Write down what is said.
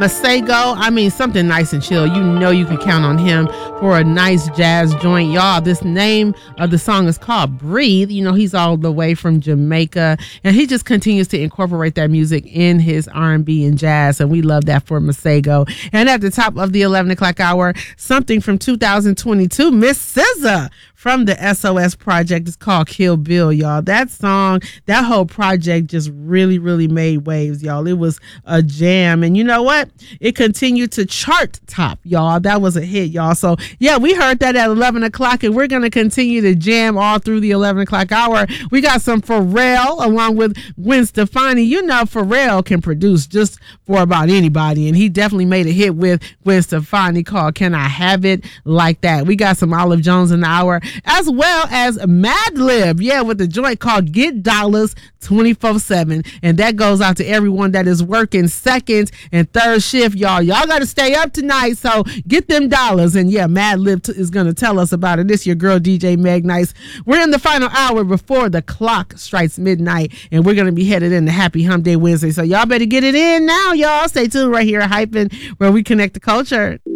Masego, I mean, something nice and chill. You know you can count on him for a nice jazz joint, y'all. This name of the song is called Breathe. You know, he's all the way from Jamaica, and he just continues to incorporate that music in his R&B and jazz, and we love that for Masego. And at the top of the 11 o'clock hour, something from 2022, Miss SZA from the SOS Project. It's called Kill Bill, y'all. That song, that whole project just really, really made waves, y'all. It was a jam. And you know what? It continued to chart top, y'all. That was a hit, y'all. So, yeah, we heard that at 11 o'clock, and we're going to continue to jam all through the 11 o'clock hour. We got some Pharrell along with Gwen Stefani. You know, Pharrell can produce just for about anybody, and he definitely made a hit with Gwen Stefani called Can I Have It Like That. We got some Olive Jones in the hour, as well as Madlib, with the joint called Get Dollars 24/7, and that goes out to everyone that is working second and third shift, y'all. Y'all got to stay up tonight, so get them dollars. And Madlib is going to tell us about it. This your girl DJ Meg Nice. We're in the final hour before the clock strikes midnight, and we're going to be headed into Happy Hump Day Wednesday, so y'all better get it in now, y'all. Stay tuned right here at Hyphen, where we connect the culture.